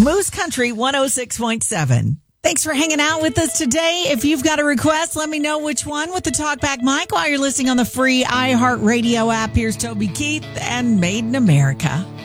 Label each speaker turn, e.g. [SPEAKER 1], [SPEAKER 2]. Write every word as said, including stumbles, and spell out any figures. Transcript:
[SPEAKER 1] Moose Country one oh six point seven. Thanks for hanging out with us today. If you've got a request, let me know which one with the Talkback mic while you're listening on the free iHeartRadio app. Here's Toby Keith and Made in America.